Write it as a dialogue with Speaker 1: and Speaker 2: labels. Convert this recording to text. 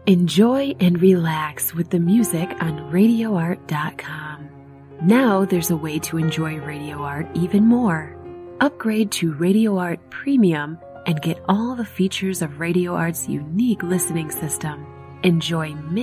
Speaker 1: Enjoy and relax with the music on RadioArt.com. Now there's a way to enjoy Radio Art even more. Upgrade to Radio Art Premium and get all the features of Radio Art's unique listening system. Enjoy